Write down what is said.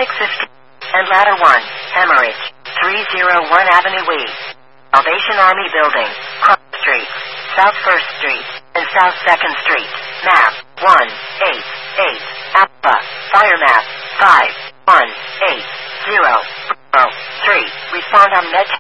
650. And ladder 1, Hemorrhage, 301 Avenue E. Salvation Army Building, Cross Street, South 1st Street, and South 2nd Street. Map 188 Alpha. Fire map 5180. 3. Respond on net